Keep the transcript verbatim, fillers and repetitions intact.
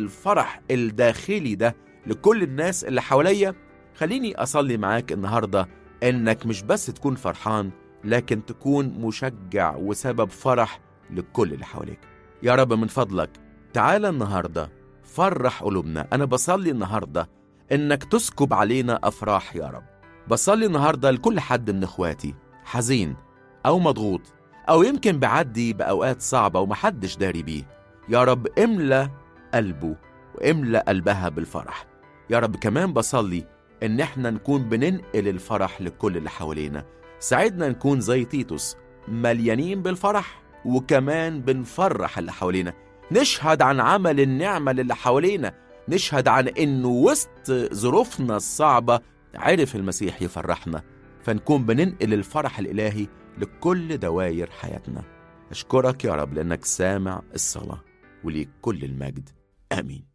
الفرح الداخلي ده لكل الناس اللي حواليا. خليني أصلي معاك النهاردة إنك مش بس تكون فرحان، لكن تكون مشجع وسبب فرح لكل اللي حواليك. يا رب من فضلك تعالى النهاردة فرح قلوبنا. أنا بصلي النهاردة إنك تسكب علينا أفراح يا رب. بصلي النهاردة لكل حد من إخواتي حزين أو مضغوط أو يمكن بعدي بأوقات صعبة ومحدش داري بيه. يا رب املأ قلبه واملأ قلبها بالفرح. يا رب كمان بصلي إن احنا نكون بننقل الفرح لكل اللي حوالينا. ساعدنا نكون زي تيتوس مليانين بالفرح وكمان بنفرح اللي حوالينا. نشهد عن عمل النعمة اللي حوالينا، نشهد عن إنه وسط ظروفنا الصعبة عرف المسيح يفرحنا، فنكون بننقل الفرح الإلهي لكل دوائر حياتنا. أشكرك يا رب لأنك سامع الصلاة، وليك كل المجد. آمين.